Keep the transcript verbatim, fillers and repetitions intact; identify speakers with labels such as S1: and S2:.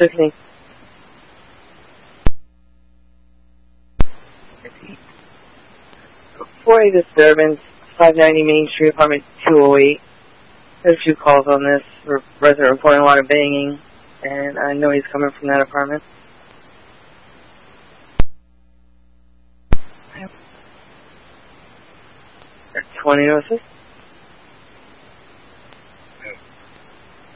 S1: Tiffany. four A disturbance, five ninety Main Street, apartment two oh eight. There's a few calls on this. Resident reporting a lot of banging, and I know he's coming from that apartment. twenty to assist.